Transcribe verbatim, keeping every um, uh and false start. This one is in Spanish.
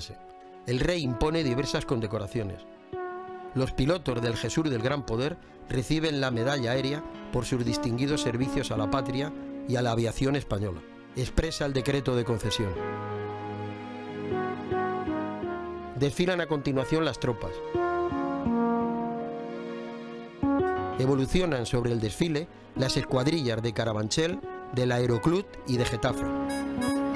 canadiense. El rey impone diversas condecoraciones. Los pilotos del Jesús del Gran Poder reciben la medalla aérea por sus distinguidos servicios a la patria y a la aviación española. Expresa el decreto de concesión. Desfilan a continuación las tropas. Evolucionan sobre el desfile las escuadrillas de Carabanchel, del Aeroclub y de Getafe.